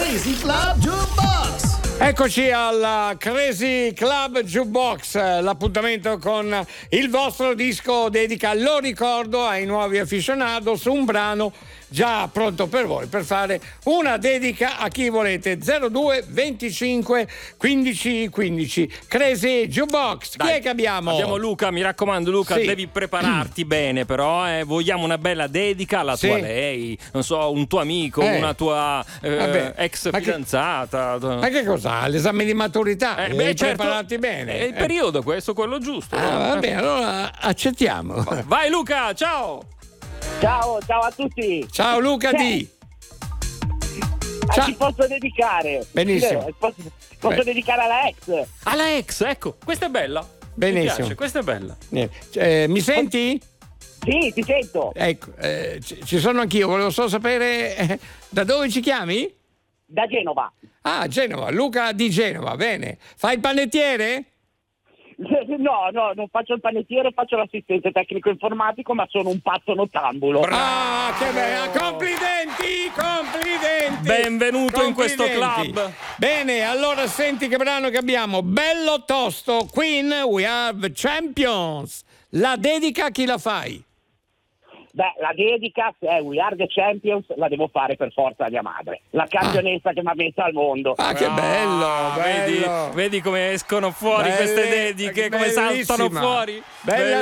Crazy Club Jukebox. Eccoci al Crazy Club Jukebox, l'appuntamento con il vostro disco dedica, lo ricordo, ai nuovi aficionados, un brano già pronto per voi per fare una dedica a chi volete. 02 25 15 15 Crazy Jukebox. Chi è che abbiamo? Abbiamo Luca, mi raccomando Luca, sì. Devi prepararti bene però, vogliamo una bella dedica alla tua lei, non so, un tuo amico, una tua ex fidanzata. Ma che cos'ha? L'esame di maturità? Certo, prepararti bene. È il periodo questo, quello giusto. Va bene, allora accettiamo. Vai Luca, ciao! Ciao a tutti. Ciao Luca D. A chi posso dedicare? Benissimo. Posso dedicare alla ex. Alla ex, ecco, questa è bella. Benissimo. Mi piace, questa è bella. Mi senti? Sì, ti sento. Ecco, ci sono anch'io, volevo solo sapere da dove ci chiami? Da Genova. Ah, Genova, Luca di Genova, bene. Fai il panettiere? No, non faccio il panettiere, faccio l'assistente tecnico informatico, ma sono un pazzo nottambulo. Ah, che bello! Complimenti! Benvenuto in questo club. Bene, allora senti che brano che abbiamo. Bello tosto, Queen, We Are the Champions. La dedica a chi la fai? Beh, la dedica, se è We Are the Champions, la devo fare per forza a mia madre. La campionessa che mi ha messo al mondo. Ah, che bello! Vedi come escono fuori queste dediche, come saltano fuori. Bella